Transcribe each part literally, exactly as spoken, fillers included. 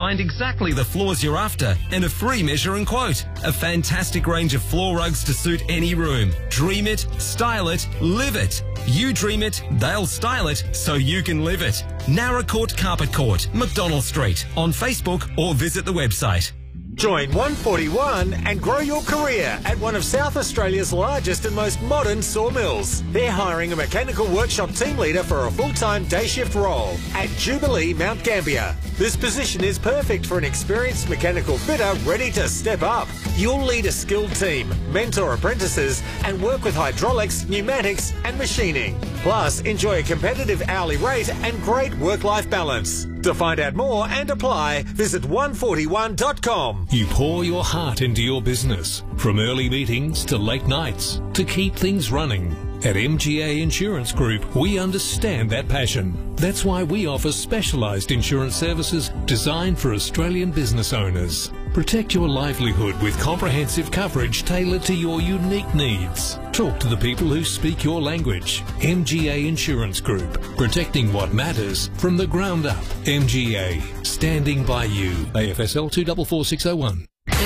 find exactly the floors you're after and a free measure and quote. A fantastic range of floor rugs to suit any room. Dream it, style it, live it. You dream it, they'll style it so you can live it. Narracourt Carpet Court, McDonald Street, on Facebook or visit the website. Join one forty-one and grow your career at one of South Australia's largest and most modern sawmills. They're hiring a mechanical workshop team leader for a full-time day shift role at Jubilee, Mount Gambier. This position is perfect for an experienced mechanical fitter ready to step up. You'll lead a skilled team, mentor apprentices, and work with hydraulics, pneumatics, and machining. Plus, enjoy a competitive hourly rate and great work-life balance. To find out more and apply, visit one forty-one dot com. You pour your heart into your business, from early meetings to late nights, to keep things running. At M G A Insurance Group, we understand that passion. That's why we offer specialised insurance services designed for Australian business owners. Protect your livelihood with comprehensive coverage tailored to your unique needs. Talk to the people who speak your language. M G A Insurance Group, protecting what matters from the ground up. M G A, standing by you. A F S L two four four six oh one.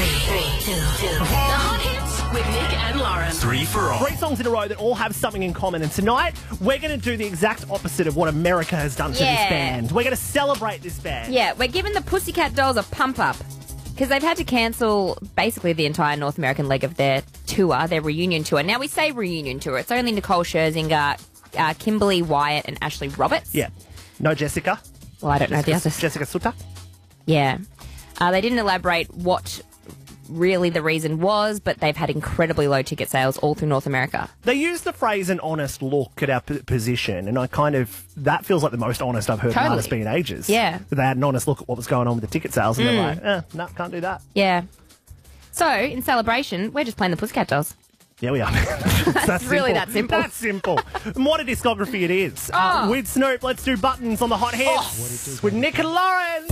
With Nick and Lauren. Three for all. Three songs in a row that all have something in common. And tonight, we're going to do the exact opposite of what America has done to Yeah. this band. We're going to celebrate this band. Yeah, we're giving the Pussycat Dolls a pump up because they've had to cancel basically the entire North American leg of their tour, their reunion tour. Now, we say reunion tour. It's only Nicole Scherzinger, uh, Kimberly Wyatt, and Ashley Roberts. Yeah. No Jessica. Well, I don't know the others. Jessica Sutter. Yeah. Uh, they didn't elaborate what really the reason was, but they've had incredibly low ticket sales all through North America. They use the phrase an honest look at our p- position, and I kind of, that feels like the most honest I've heard Totally. an artist be in ages. Yeah. That they had an honest look at what was going on with the ticket sales, and Mm. they're like, eh, no, can't do that. Yeah. So, in celebration, we're just playing the Pussycat Dolls. Yeah, we are. That's It's really that simple. That's simple. And what a discography it is. Oh. Uh, with Snoop, let's do buttons on the hot hits with Nick and Lauren.